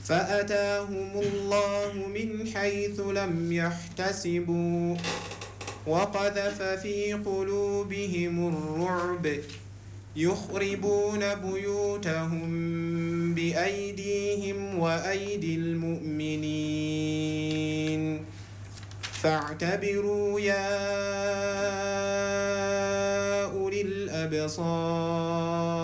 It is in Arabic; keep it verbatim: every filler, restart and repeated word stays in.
فأتاهم الله من حيث لم يحتسبوا وقذف في قلوبهم الرعب يخربون بيوتهم بأيديهم وأيدي المؤمنين فاعتبروا يا أولي الأبصار